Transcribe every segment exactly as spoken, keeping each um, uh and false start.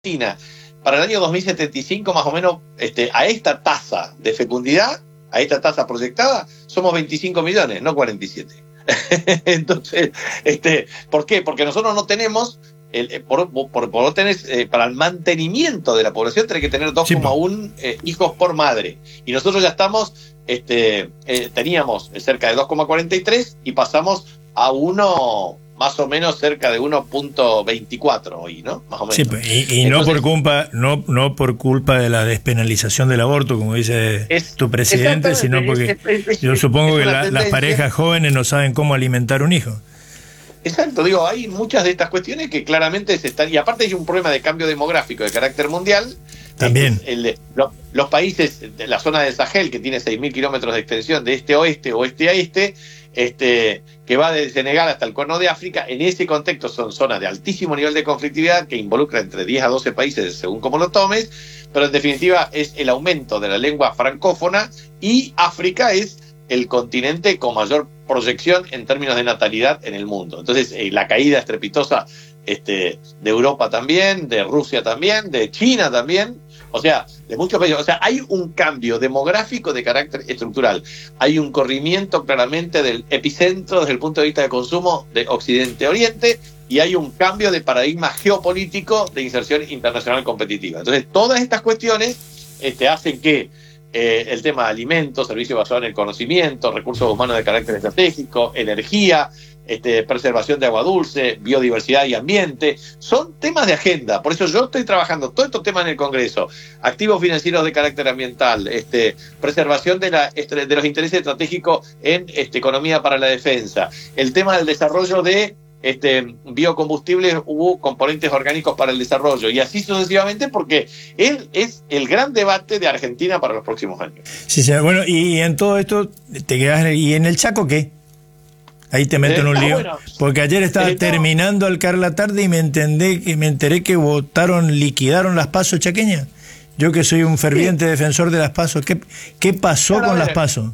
China para el año dos mil setenta y cinco, más o menos, este, a esta tasa de fecundidad, a esta tasa proyectada, somos veinticinco millones, no cuarenta y siete. Entonces, este, ¿por qué? Porque nosotros no tenemos, el, por, por, por tenés, eh, para el mantenimiento de la población tenés que tener dos coma uno sí, eh, hijos por madre. Y nosotros ya estamos, este, eh, teníamos cerca de dos coma cuarenta y tres y pasamos a uno, más o menos cerca de uno punto veinticuatro hoy, ¿no? Más o menos. Sí, y, y Entonces, no por culpa, no, no por culpa de la despenalización del aborto, como dice es, tu presidente, sino porque es, es, es, yo supongo que la, las parejas jóvenes no saben cómo alimentar un hijo. Exacto, digo, hay muchas de estas cuestiones que claramente se están, y aparte hay un problema de cambio demográfico de carácter mundial. También. El, el, lo, los países de la zona del Sahel, que tiene seis mil kilómetros de extensión de este a oeste, oeste a este, este, que va desde Senegal hasta el Cuerno de África, en ese contexto son zonas de altísimo nivel de conflictividad que involucra entre diez a doce países según como lo tomes, pero en definitiva es el aumento de la lengua francófona, y África es el continente con mayor proyección en términos de natalidad en el mundo. Entonces, eh, la caída estrepitosa este, de Europa también, de Rusia también, de China también, o sea, de muchos países. O sea, hay un cambio demográfico de carácter estructural. Hay un corrimiento claramente del epicentro desde el punto de vista de consumo de Occidente-Oriente, y hay un cambio de paradigma geopolítico de inserción internacional competitiva. Entonces, todas estas cuestiones este, hacen que eh, el tema de alimentos, servicios basados en el conocimiento, recursos humanos de carácter estratégico, energía, Este, preservación de agua dulce, biodiversidad y ambiente, son temas de agenda. Por eso yo estoy trabajando todos estos temas en el Congreso: activos financieros de carácter ambiental, este, preservación de, la, de los intereses estratégicos en este, economía para la defensa, el tema del desarrollo de este, biocombustibles u componentes orgánicos para el desarrollo, y así sucesivamente, porque él es el gran debate de Argentina para los próximos años. Sí, sí, bueno, y en todo esto te quedas, ¿y en el Chaco qué? Ahí te meto en un lío, bueno, porque ayer estaba eh, terminando al caer la tarde y me entendé que me enteré que votaron, liquidaron las PASO chaqueñas. Yo que soy un ferviente sí. defensor de las PASO, ¿qué, qué pasó claro, con ver, las PASO?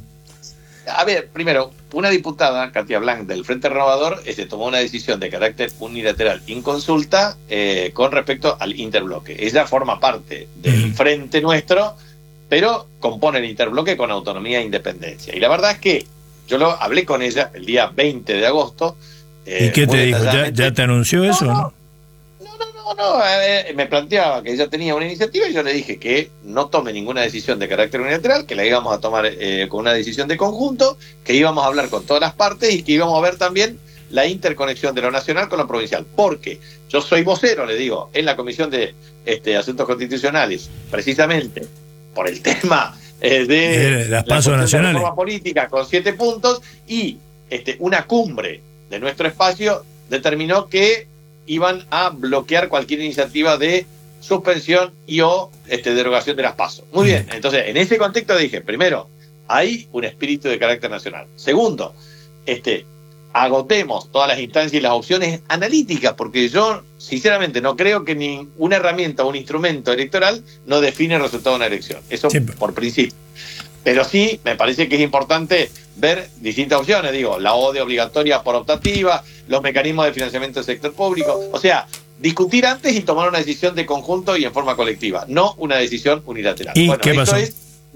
A ver, primero, una diputada, Katia Blanc, del Frente Renovador, este, tomó una decisión de carácter unilateral, inconsulta, eh, con respecto al interbloque. Ella forma parte del mm. Frente Nuestro, pero compone el interbloque con autonomía e independencia. Y la verdad es que yo lo hablé con ella el día veinte de agosto. Eh, ¿Y qué te dijo? ¿Ya, ¿Ya te anunció eso o no? No, no, no, no. Eh, me planteaba que ella tenía una iniciativa y yo le dije que no tome ninguna decisión de carácter unilateral, que la íbamos a tomar eh, con una decisión de conjunto, que íbamos a hablar con todas las partes y que íbamos a ver también la interconexión de lo nacional con lo provincial. Porque yo soy vocero, le digo, en la Comisión de este, Asuntos Constitucionales, precisamente por el tema Eh, de las PASO nacionales, de reforma política con siete puntos, y este, una cumbre de nuestro espacio determinó que iban a bloquear cualquier iniciativa de suspensión y o este, derogación de las PASO. Muy bien, entonces en ese contexto dije, primero, hay un espíritu de carácter nacional. Segundo, este, agotemos todas las instancias y las opciones analíticas, porque yo sinceramente no creo que ni una herramienta o un instrumento electoral no define el resultado de una elección. Eso sí, por principio. Pero sí me parece que es importante ver distintas opciones. Digo, la O D E obligatoria por optativa, los mecanismos de financiamiento del sector público. O sea, discutir antes y tomar una decisión de conjunto y en forma colectiva, no una decisión unilateral. ¿Y bueno, qué pasó? Es,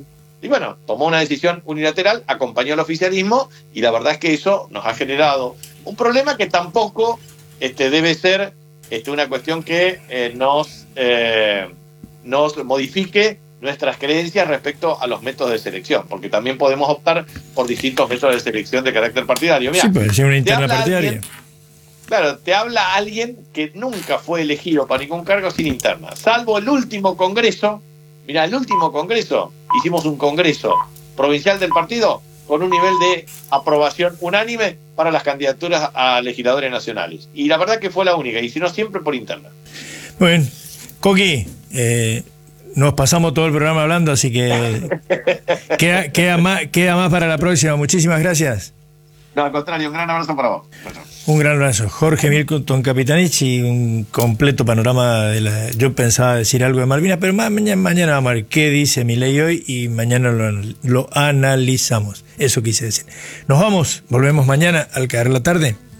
Y bueno, tomó una decisión unilateral, acompañó al oficialismo, y la verdad es que eso nos ha generado un problema que tampoco este, debe ser este, una cuestión que eh, nos, eh, nos modifique nuestras creencias respecto a los métodos de selección, porque también podemos optar por distintos métodos de selección de carácter partidario. Mirá, sí, puede ser una interna partidaria. Alguien, claro, te habla alguien que nunca fue elegido para ningún cargo sin interna, salvo el último congreso. Mirá, el último congreso, hicimos un congreso provincial del partido con un nivel de aprobación unánime para las candidaturas a legisladores nacionales. Y la verdad que fue la única, y si no, siempre por interna. Bueno, Coqui, eh, nos pasamos todo el programa hablando, así que queda, queda, más, queda más para la próxima. Muchísimas gracias. No, al contrario, un gran abrazo para vos. Un gran abrazo. Jorge Milton Capitanich, y un completo panorama de la... Yo pensaba decir algo de Malvinas, pero más, mañana, mañana vamos a ver qué dice Milei hoy y mañana lo, lo analizamos. Eso quise decir. Nos vamos, volvemos mañana al caer la tarde.